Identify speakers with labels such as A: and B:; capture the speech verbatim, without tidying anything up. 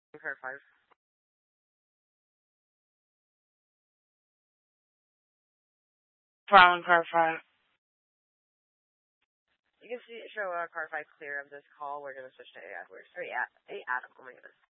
A: Car five.
B: Following car five.
A: You can see show uh, car five clear of this call. We're gonna switch to A. Edwards. Or A. A. Adam. Oh my goodness.